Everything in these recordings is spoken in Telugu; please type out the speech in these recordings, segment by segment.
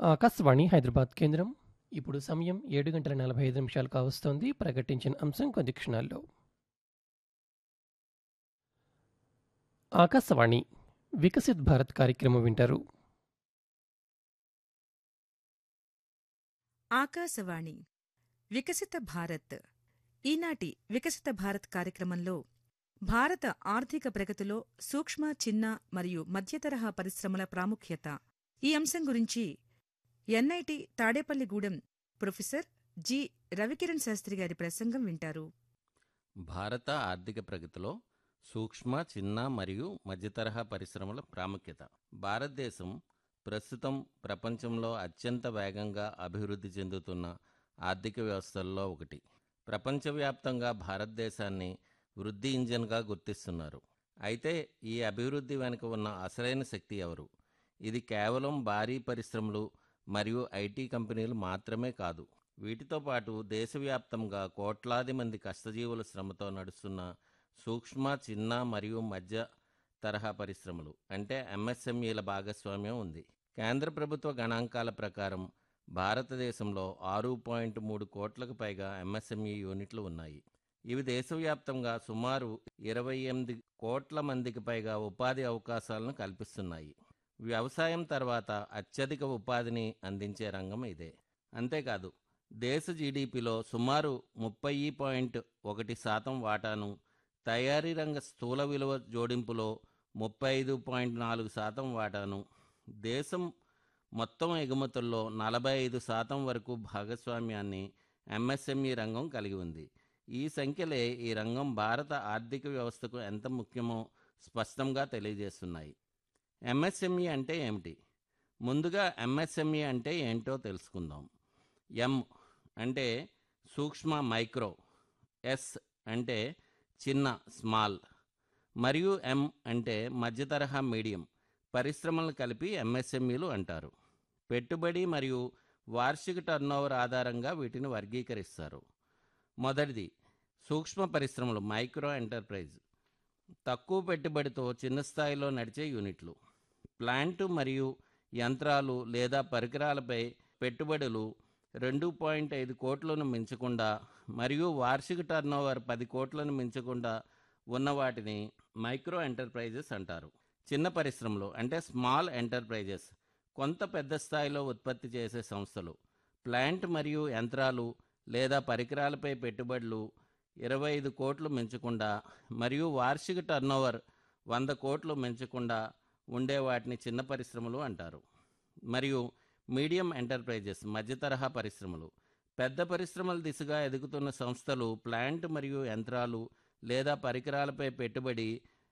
ఆకాశవాణి హైదరాబాద్ కేంద్రం. ఇప్పుడు సమయం 7:45 కావస్తోంది. ప్రకటించిన అంశం కొద్ది క్షణాల్లో. ఆకాశవాణి వికసిత్ భారత్ కార్యక్రమం వింటారు. ఆకాశవాణి వికసిత భారత్. ఈనాటి వికసిత భారత్ కార్యక్రమంలో భారత ఆర్థిక ప్రగతిలో సూక్ష్మ, చిన్న మరియు మధ్యతరహా పరిశ్రమల ప్రాముఖ్యత ఈ అంశం గురించి NIT Tadepalligudem professor G. Ravikiran Sastry గారి ప్రసంగం వింటారు. భారత ఆర్థిక ప్రగతిలో సూక్ష్మ, చిన్న మరియు మధ్యతరహా పరిశ్రమల ప్రాముఖ్యత. భారతదేశం ప్రస్తుతం ప్రపంచంలో అత్యంత వేగంగా అభివృద్ధి చెందుతున్న ఆర్థిక వ్యవస్థల్లో ఒకటి. ప్రపంచవ్యాప్తంగా భారతదేశాన్ని వృద్ధి ఇంజన్గా గుర్తిస్తున్నారు. అయితే ఈ అభివృద్ధి వెనుక ఉన్న అసలైన శక్తి ఎవరు? ఇది కేవలం భారీ పరిశ్రమలు మరియు ఐటీ కంపెనీలు మాత్రమే కాదు. వీటితో పాటు దేశవ్యాప్తంగా కోట్లాది మంది కష్టజీవుల శ్రమతో నడుస్తున్న సూక్ష్మ, చిన్న మరియు మధ్య తరహా పరిశ్రమలు అంటే ఎంఎస్ఎంఈల భాగస్వామ్యం ఉంది. కేంద్ర ప్రభుత్వ గణాంకాల ప్రకారం భారతదేశంలో 6.3 కోట్లకు పైగా ఎంఎస్ఎంఈ యూనిట్లు ఉన్నాయి. ఇవి దేశవ్యాప్తంగా సుమారు 28 కోట్ల మందికి పైగా ఉపాధి అవకాశాలను కల్పిస్తున్నాయి. వ్యవసాయం తర్వాత అత్యధిక ఉపాధిని అందించే రంగం ఇదే. అంతేకాదు, దేశ జీడిపిలో సుమారు 30.1% వాటాను, తయారీ రంగ స్థూల విలువ జోడింపులో 35.4% వాటాను, దేశం మొత్తం ఎగుమతుల్లో 45% వరకు భాగస్వామ్యాన్ని ఎంఎస్ఎంఈ రంగం కలిగి ఉంది. ఈ సంఖ్యలే ఈ రంగం భారత ఆర్థిక వ్యవస్థకు ఎంత ముఖ్యమో స్పష్టంగా తెలియజేస్తున్నాయి. ఎంఎస్ఎంఈ అంటే ఏమిటి? ముందుగా ఎంఎస్ఎంఈ అంటే ఏంటో తెలుసుకుందాం. ఎం అంటే సూక్ష్మ, మైక్రో, ఎస్ అంటే చిన్న, స్మాల్, మరియు ఎం అంటే మధ్యతరహా, మీడియం పరిశ్రమలను కలిపి ఎంఎస్ఎంఈలు అంటారు. పెట్టుబడి మరియు వార్షిక టర్నోవర్ ఆధారంగా వీటిని వర్గీకరిస్తారు. మొదటిది సూక్ష్మ పరిశ్రమలు, మైక్రో ఎంటర్ప్రైజ్. తక్కువ పెట్టుబడితో చిన్న స్థాయిలో నడిచే యూనిట్లు. ప్లాంటు మరియు యంత్రాలు లేదా పరికరాలపై పెట్టుబడులు 2.5 కోట్లను మించకుండా మరియు వార్షిక టర్నోవర్ 10 కోట్లను మించకుండా ఉన్న వాటిని మైక్రో ఎంటర్ప్రైజెస్ అంటారు. చిన్న పరిశ్రమలు అంటే స్మాల్ ఎంటర్ప్రైజెస్, కొంత పెద్ద స్థాయిలో ఉత్పత్తి చేసే సంస్థలు. ప్లాంట్ మరియు యంత్రాలు లేదా పరికరాలపై పెట్టుబడులు 25 కోట్లు మించకుండా మరియు వార్షిక టర్నోవర్ 100 కోట్లు మించకుండా ఉండే వాటిని చిన్న పరిశ్రమలు అంటారు. మరియు మీడియం ఎంటర్ప్రైజెస్, మధ్యతరహా పరిశ్రమలు. పెద్ద పరిశ్రమల దిశగా ఎదుగుతున్న సంస్థలు ప్లాంట్ మరియు యంత్రాలు లేదా పరికరాలపై పెట్టుబడి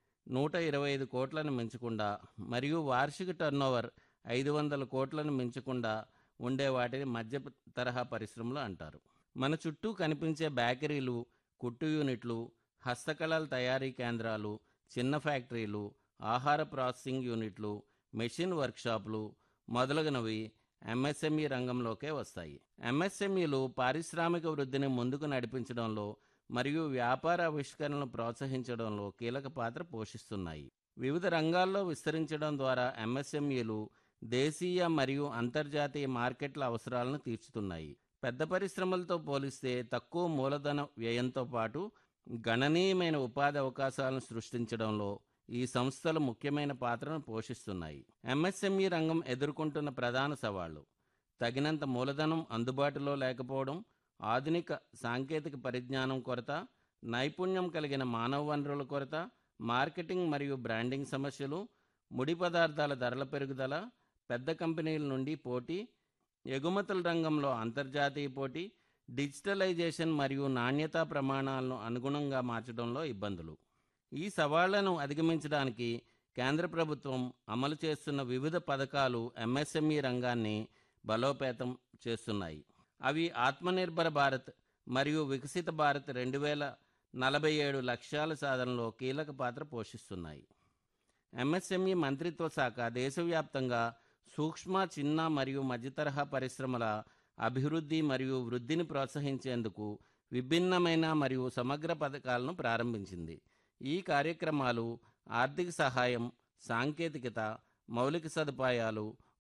125 కోట్లను మించకుండా మరియు వార్షిక టర్నోవర్ 500 కోట్లను మించకుండా ఉండే వాటిని మధ్య తరహా పరిశ్రమలు అంటారు. మన చుట్టూ కనిపించే బేకరీలు, కుట్టు యూనిట్లు, హస్తకళల తయారీ కేంద్రాలు, చిన్న ఫ్యాక్టరీలు, ఆహార ప్రాసెసింగ్ యూనిట్లు, మెషిన్ వర్క్షాపులు మొదలగునవి ఎంఎస్ఎంఈ రంగంలోకే వస్తాయి. ఎంఎస్ఎంఈలు పారిశ్రామిక వృద్ధిని ముందుకు నడిపించడంలో మరియు వ్యాపార ఆవిష్కరణను ప్రోత్సహించడంలో కీలక పాత్ర పోషిస్తున్నాయి. వివిధ రంగాల్లో విస్తరించడం ద్వారా ఎంఎస్ఎంఈలు దేశీయ మరియు అంతర్జాతీయ మార్కెట్ల అవసరాలను తీర్చుతున్నాయి. పెద్ద పరిశ్రమలతో పోలిస్తే తక్కువ మూలధన వ్యయంతో పాటు గణనీయమైన ఉపాధి అవకాశాలను సృష్టించడంలో ఈ సంస్థలు ముఖ్యమైన పాత్రను పోషిస్తున్నాయి. ఎంఎస్ఎంఈ రంగం ఎదుర్కొంటున్న ప్రధాన సవాళ్లు: తగినంత మూలధనం అందుబాటులో లేకపోవడం, ఆధునిక సాంకేతిక పరిజ్ఞానం కొరత, నైపుణ్యం కలిగిన మానవ వనరుల కొరత, మార్కెటింగ్ మరియు బ్రాండింగ్ సమస్యలు, ముడి పదార్థాల ధరల పెరుగుదల, పెద్ద కంపెనీల నుండి పోటీ, ఎగుమతుల రంగంలో అంతర్జాతీయ పోటీ, డిజిటలైజేషన్ మరియు నాణ్యతా ప్రమాణాలను అనుగుణంగా మార్చడంలో ఇబ్బందులు. ఈ సవాళ్లను అధిగమించడానికి కేంద్ర ప్రభుత్వం అమలు చేస్తున్న వివిధ పథకాలు ఎంఎస్ఎంఈ రంగాన్ని బలోపేతం చేస్తున్నాయి. అవి ఆత్మనిర్భర భారత్ మరియు వికసిత భారత్ 2047 లక్ష్యాల సాధనలో కీలక పాత్ర పోషిస్తున్నాయి. ఎంఎస్ఎంఈ మంత్రిత్వ శాఖ దేశవ్యాప్తంగా సూక్ష్మ, చిన్న మరియు మధ్యతరహా పరిశ్రమల అభివృద్ధి మరియు వృద్ధిని ప్రోత్సహించేందుకు విభిన్నమైన మరియు సమగ్ర పథకాలను ప్రారంభించింది. ఈ కార్యక్రమాలు ఆర్థిక సహాయం, సాంకేతికత, మౌలిక సదుపాయాలు